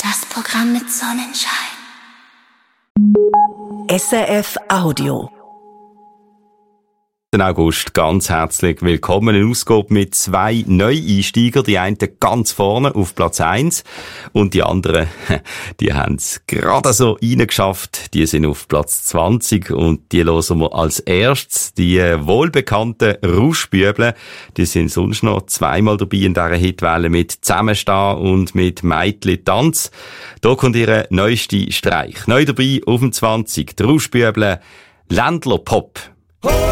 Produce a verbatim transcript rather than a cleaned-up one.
Das Programm mit Sonnenschein. S R F Audio. August, ganz herzlich willkommen. Eine Ausgabe mit zwei Neueinsteigern. Die einen ganz vorne auf Platz eins und die anderen, die haben es gerade so reingeschafft. Die sind auf Platz zwanzig und die hören wir als erstes. Die wohlbekannten Rauschbüble, die sind sonst noch zweimal dabei in dieser Hitwelle mit Zusammenstehen und mit Meitli Tanz. Da kommt ihre neueste Streich. Neu dabei auf dem zwanzig, die Rauschbüble Ländlerpop.